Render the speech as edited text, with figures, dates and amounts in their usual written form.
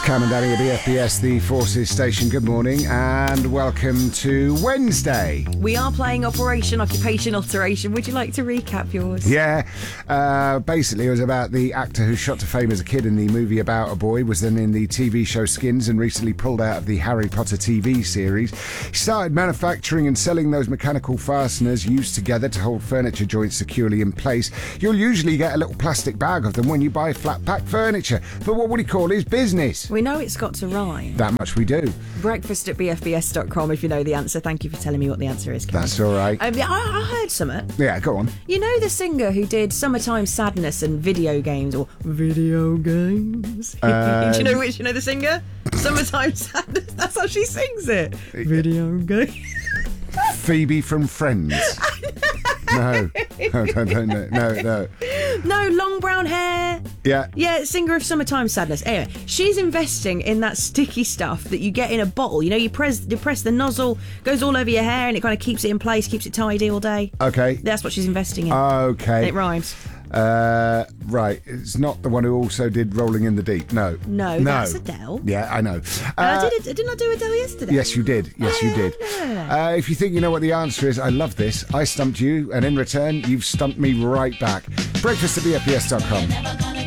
Cam and Danny at BFBS, the Forces Station. Good morning and welcome to Wednesday. We are playing Operation Occupation Alteration. Would you like to recap yours? Yeah, basically it was about the actor who shot to fame as a kid in the movie About a Boy, was then in the TV show Skins and recently pulled out of the Harry Potter TV series. He started manufacturing and selling those mechanical fasteners used together to hold furniture joints securely in place. You'll usually get a little plastic bag of them when you buy flat pack furniture, but what would he call his business? We know it's got to rhyme. That much we do. Breakfast at bfbs.com if you know the answer. Thank you for telling me what the answer is, Karen. That's all right. Yeah, I heard something. Yeah, go on. You know the singer who did Summertime Sadness and Video Games, or Video Games? Do you know the singer? Summertime Sadness. That's how she sings it. Video Games. Phoebe from Friends. No. No, long brown hair. Yeah. Yeah, singer of Summertime Sadness. Anyway, she's investing in that sticky stuff that you get in a bottle. You know, you press the nozzle, goes all over your hair, and it kind of keeps it in place, keeps it tidy all day. Okay. That's what she's investing in. Okay. And it rhymes. Right. It's not the one who also did Rolling in the Deep. No. No, that's Adele. Yeah, I know. Didn't I do Adele yesterday? Yes, you did. Yes, you did. If you think you know what the answer is, I love this. I stumped you, and in return, you've stumped me right back. Breakfast at BFBS.com.